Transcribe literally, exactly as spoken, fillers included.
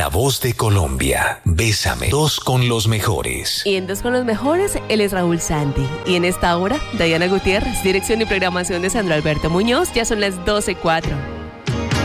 La Voz de Colombia. Bésame. Dos con los mejores. Y en Dos con los mejores, él es Raúl Santi. Y en esta hora, Diana Gutiérrez, dirección y programación de Sandro Alberto Muñoz. Ya son las doce y cuatro.